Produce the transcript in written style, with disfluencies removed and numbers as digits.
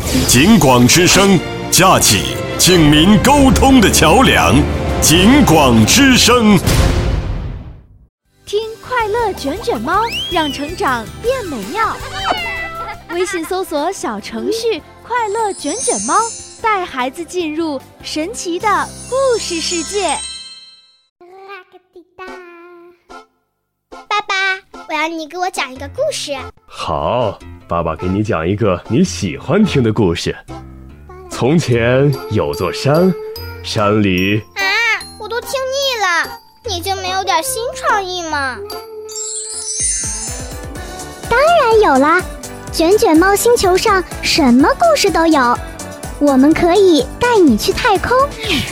警广之声，架起警民沟通的桥梁。警广之声， 听快乐卷卷猫，让成长变美妙。微信搜索小程序“快乐卷卷猫”，带孩子进入神奇的故事世界。 爸爸，我要你给我讲一个故事。 好，爸爸给你讲一个你喜欢听的故事。从前有座山，山里…… 我都听腻了，你就没有点新创意吗？ 当然有啦，卷卷猫星球上什么故事都有，我们可以带你去太空，